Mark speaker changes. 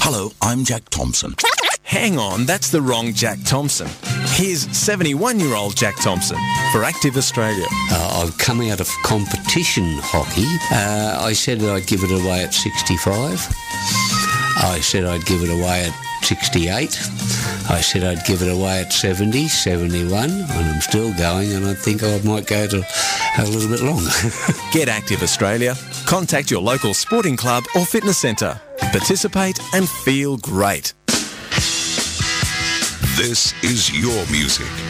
Speaker 1: Hello, I'm Jack Thompson.
Speaker 2: Hang on, that's the wrong Jack Thompson. Here's 71-year-old Jack Thompson for Active Australia.
Speaker 3: I've come out of competition hockey. I said that I'd give it away at 65. I said I'd give it away at 68. I said I'd give it away at 70, 71, and I'm still going, and I think I might go to a little bit longer.
Speaker 2: Get Active Australia. Contact your local sporting club or fitness centre. Participate and feel great.
Speaker 4: This is your music.